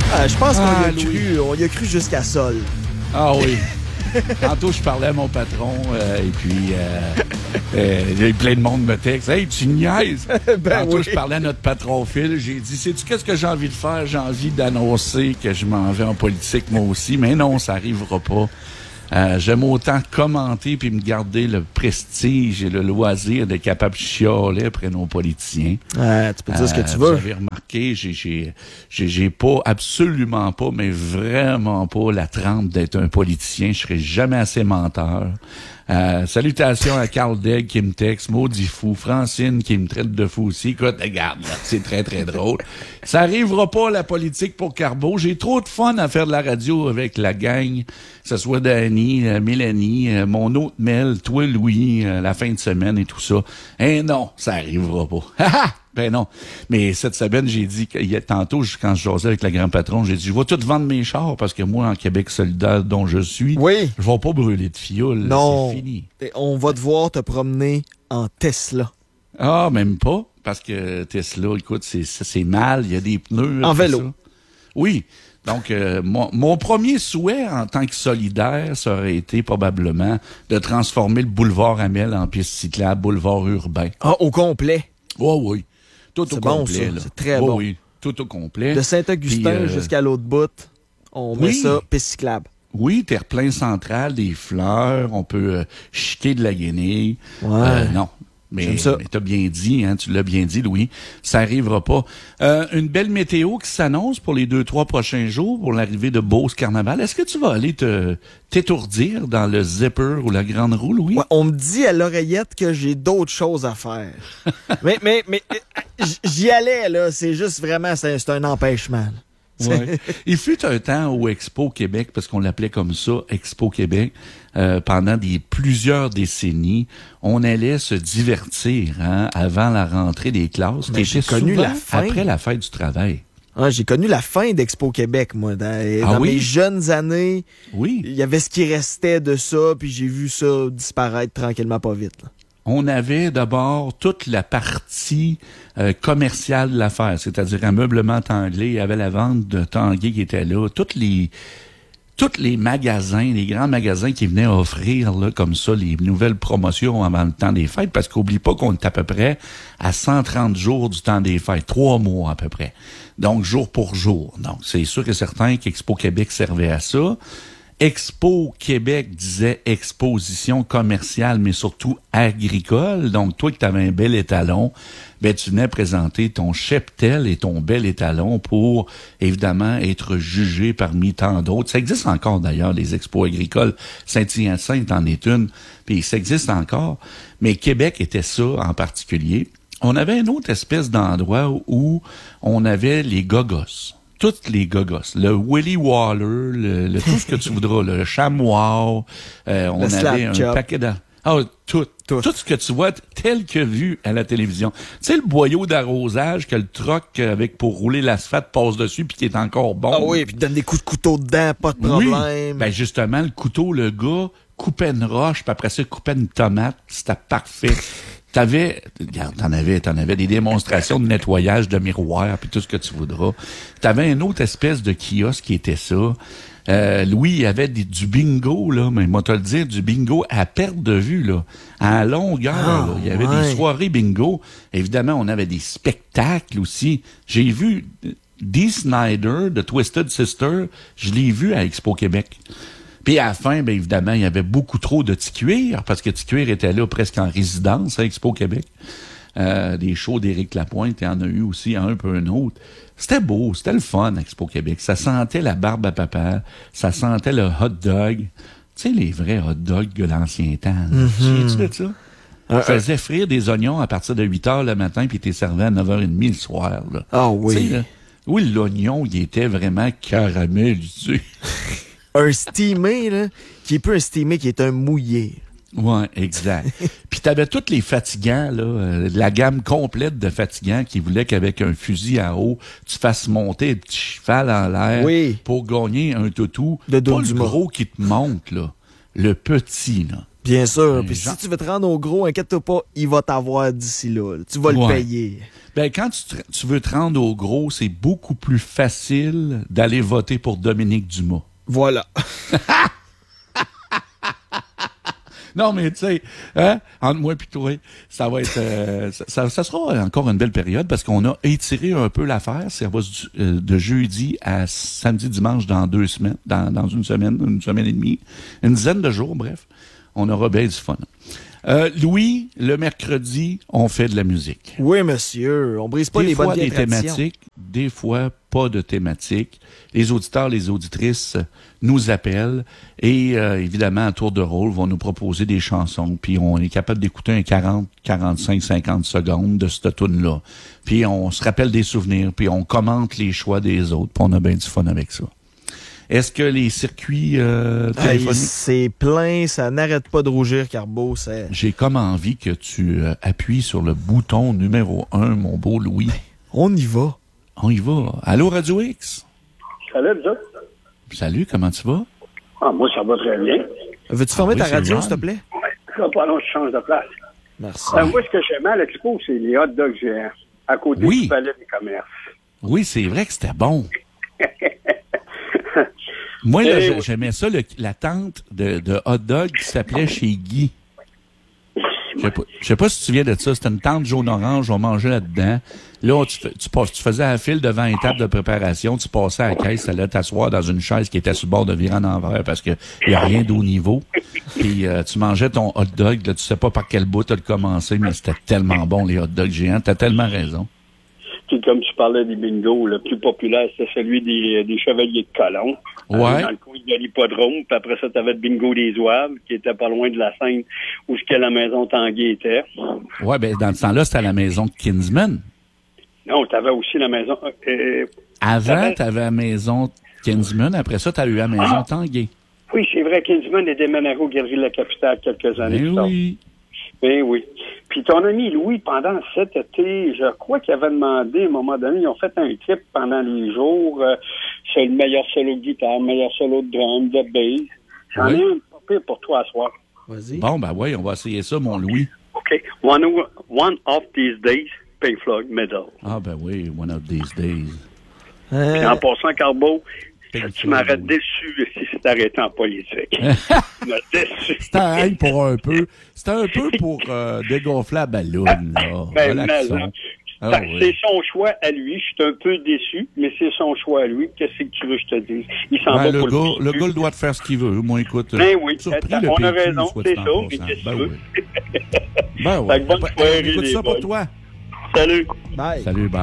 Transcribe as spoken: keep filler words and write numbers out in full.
Ah, je pense qu'on Ah, y a Louis. cru, on y a cru jusqu'à sol. Ah oui. Tantôt, je parlais à mon patron, euh, et puis euh, euh, il y a plein de monde me texte. Hey, tu niaises! Ben Tantôt, oui. je parlais à notre patron Phil. J'ai dit, sais-tu qu'est-ce que j'ai envie de faire? J'ai envie d'annoncer que je m'en vais en politique, moi aussi. Mais non, ça arrivera pas. Euh, j'aime autant commenter puis me garder le prestige et le loisir d'être capable de chialer après nos politiciens. Ouais, tu peux dire ce que tu Euh, veux. Vous avez remarqué, j'ai, j'ai, j'ai, j'ai pas, absolument pas, mais vraiment pas la trempe d'être un politicien. Je serai jamais assez menteur. Euh, salutations à Carl Degg qui me texte, maudit fou, Francine qui me traite de fou aussi. Écoute, regarde, là, c'est très, très drôle. Ça arrivera pas, la politique pour Carbo. J'ai trop de fun à faire de la radio avec la gang, que ce soit Dani, euh, Mélanie, euh, mon autre Mel, toi, Louis, euh, la fin de semaine et tout ça. Eh non, ça arrivera pas. Ben non. Mais cette semaine, j'ai dit, qu'il y a, tantôt, quand je jasais avec la grand patron, j'ai dit, je vais tout vendre mes chars parce que moi, en Québec solidaire dont je suis, Oui. je vais pas brûler de fioul. Non. C'est fini. Et on va devoir te promener en Tesla. Ah, même pas. Parce que Tesla, écoute, c'est, c'est, c'est mal. Il y a des pneus. En tout vélo. ça. Oui. Donc, euh, mon, mon premier souhait en tant que solidaire, ça aurait été probablement de transformer le boulevard Amel en piste cyclable, boulevard urbain. Ah, au complet. Oh oui. Tout C'est au bon, complet. ça. Là. C'est très Oh, bon. Oui, tout au complet. De Saint-Augustin Puis, euh, jusqu'à l'autre bout, on met oui. ça piste cyclable. Oui, terre-plein central, des fleurs, on peut euh, chiquer de la guenille. Ouais. Euh, non. Mais, J'aime ça. mais t'as bien dit, hein, tu l'as bien dit, Louis, ça arrivera pas. Euh, une belle météo qui s'annonce pour les deux, trois prochains jours pour l'arrivée de Beauce Carnaval. Est-ce que tu vas aller te t'étourdir dans le zipper ou la grande roue, Louis? Ouais, on me dit à l'oreillette que j'ai d'autres choses à faire. mais mais, mais euh, j'y allais, là. C'est juste vraiment, c'est, c'est un empêchement. là. Ouais. Il fut un temps au Expo Québec, parce qu'on l'appelait comme ça, Expo Québec, euh, pendant des plusieurs décennies, on allait se divertir hein, avant la rentrée des classes, Mais qui j'ai était connu souvent la fin. après la fête du travail. Ah, j'ai connu la fin d'Expo Québec, moi. Dans, Ah dans oui? mes jeunes années, Oui. il y avait ce qui restait de ça, puis j'ai vu ça disparaître tranquillement pas vite. là. On avait d'abord toute la partie euh, commerciale de l'affaire, c'est-à-dire un meublement Tanguay, il y avait la vente de Tanguay qui était là, toutes les tous les magasins, les grands magasins qui venaient offrir là comme ça les nouvelles promotions avant le temps des fêtes, parce qu'oublie pas qu'on est à peu près à cent trente jours du temps des fêtes, trois mois à peu près. Donc jour pour jour. Donc c'est sûr et certain qu'Expo Québec servait à ça. Expo Québec disait exposition commerciale, mais surtout agricole. Donc, toi, que tu avais un bel étalon, ben, tu venais présenter ton cheptel et ton bel étalon pour, évidemment, être jugé parmi tant d'autres. Ça existe encore, d'ailleurs, les expos agricoles. Saint-Hyacinthe en est une, puis ça existe encore. Mais Québec était ça en particulier. On avait une autre espèce d'endroit où on avait les gogos. Toutes les gogos, le Willy Waller, le, le tout ce que tu voudras, le chamois, euh, on Le avait un slap chop. paquet de... Ah, tout, tout, tout ce que tu vois tel que vu à la télévision. Tu sais, le boyau d'arrosage que le troc avec pour rouler l'asphalte passe dessus puis qui est encore bon. Ah oui, puis donne des coups de couteau dedans, pas de Oui. problème. Ben justement, le couteau, le gars coupait une roche, puis après ça, coupait une tomate, puis c'était parfait. T'avais, regarde, t'en avais, t'en avais des démonstrations de nettoyage de miroirs, puis tout ce que tu voudras. T'avais une autre espèce de kiosque qui était ça. Euh, Louis, il y avait des, du bingo, là, mais moi te le dire, du bingo à perte de vue, là, à longueur, Ah, là. Il y avait ouais. des soirées bingo. Évidemment, on avait des spectacles aussi. J'ai vu Dee Snider de Twisted Sister, je l'ai vu à Expo Québec. Puis à la fin, bien évidemment, il y avait beaucoup trop de Ticuir, parce que Ticuir était là presque en résidence à Expo Québec. Euh, des shows d'Éric Lapointe, il y en a eu aussi un peu un autre. C'était beau, c'était le fun, Expo Québec. Ça sentait la barbe à papa, ça sentait le hot dog. Tu sais, les vrais hot dogs de l'ancien temps. Mm-hmm. Tu sais de ça? Euh, faisait frire des oignons à partir de huit heures le matin, puis t'es servi à neuf heures trente le soir. Là. Ah oui. Tu sais, là, oui, l'oignon, il était vraiment caramélisé. Un steamé, là, qui est plus un steamé, qui est un mouillé. Ouais, exact. Puis t'avais tous les fatigants, là, euh, la gamme complète de fatigants qui voulaient qu'avec un fusil à eau, tu fasses monter un petit cheval en l'air Oui. pour gagner un toutou. De Pas Don le Dumas. gros qui te monte, là. Le petit, là. Bien sûr. Ben, Puis genre- si tu veux te rendre au gros, inquiète-toi pas, il va t'avoir d'ici là. là. Tu vas le Ouais. payer. Ben, quand tu, te- tu veux te rendre au gros, c'est beaucoup plus facile d'aller voter pour Dominique Dumas. Voilà. Non, mais tu sais, hein, entre moi et toi, ça va être, euh, ça, ça, ça sera encore une belle période parce qu'on a étiré un peu l'affaire. Ça va du- euh, de jeudi à samedi, dimanche dans deux semaines, dans, dans une semaine, une semaine et demie, une dizaine de jours, bref. On aura bien du fun. Euh, Louis, le mercredi, on fait de la musique. Oui, monsieur. On brise pas Des les fois, bonnes des vieilles traditions. thématiques, des fois, pas de thématiques. Les auditeurs, les auditrices nous appellent et, euh, évidemment, à tour de rôle, vont nous proposer des chansons. Puis on est capable d'écouter un quarante, quarante-cinq, cinquante secondes de cette tune-là. Puis on se rappelle des souvenirs, puis on commente les choix des autres, puis on a bien du fun avec ça. Est-ce que les circuits euh, Hey, téléphoniques... c'est plein, ça n'arrête pas de rougir, Carbo. C'est... J'ai comme envie que tu euh, appuies sur le bouton numéro un, mon beau Louis. On y va. On y va. Allô, Radio X? Salut, vous autres? Salut, comment tu vas? Ah, moi, ça va très bien. Veux-tu fermer oui, ta c'est radio, Ron. s'il te plaît? Ouais. Ça va pas long, je change de place. Merci. Euh, moi, ce que j'aimais à l'expo, c'est les hot dogs géants à côté Oui. du palais des commerces. Oui, c'est vrai que c'était bon. Moi, là, Eh je- oui. j'aimais ça, le- la tente de, de hot dog qui s'appelait chez Guy. Je sais pas, je sais pas si tu te souviens de ça. C'était une tente jaune-orange, on mangeait là-dedans. Là, tu, fais- tu, passes- tu faisais la file devant une table de préparation, tu passais à la caisse, tu allais t'asseoir dans une chaise qui était sur le bord de virer en envers parce que il y a rien d'au niveau. Puis euh, tu mangeais ton hot dog, là, tu sais pas par quel bout tu as commencé, mais c'était tellement bon, les hot dogs géants. T'as tellement raison. Puis comme tu parlais des bingos, le plus populaire, c'était celui des, des Chevaliers de Colomb. Ouais. Dans le coin de l'hippodrome. Puis après ça, tu avais le bingo des Zouaves, qui était pas loin de la scène où ce que la maison Tanguay était. Ouais, ben dans ce temps-là, c'était à la maison de Kinsman. Non, tu avais aussi la maison... Euh, Avant, T'avais- t'avais la maison Kinsman. Après ça, t'as eu la maison Ah. Tanguay. oui, c'est vrai, Kinsman est déménagé aux Galeries de la Capitale quelques années Ben plus tard. oui. Ben oui. Puis ton ami Louis, pendant cet été, je crois qu'il avait demandé, à un moment donné, ils ont fait un trip pendant les jours, euh, c'est le meilleur solo de guitare, meilleur solo de drum, de bass. J'en Oui. ai un pas pire pour toi à soir. Vas-y. Bon, ben oui, on va essayer ça, mon Louis. OK. One, one of these days, Pink Floyd, Medal. Ah, ben oui, one of these days. Puis Euh, en passant, Carbo, Pink tu Floyd, m'aurais oui. déçu si c'était arrêté en politique. tu m'as déçu. C'était un pour un peu. C'était un peu pour euh, dégonfler la ballonne, là. Ben, Relaxons. mais, hein. Ah, Ben, oui. c'est son choix à lui. Je suis un peu déçu, mais c'est son choix à lui. Qu'est-ce que tu veux que je te dise? Il s'en Ben, va le, pour gars, le le P Q. gars, il doit te faire ce qu'il veut. Moi, écoute, Ben oui, surpris attends, le on a P Q, raison, soit c'est dit en ça, mais passant. qu'est-ce que Ben tu veux? oui. Ben oui. Fait que bonne Ben, soirée, écoute les ça pour boys. toi. Bye. Salut, bye.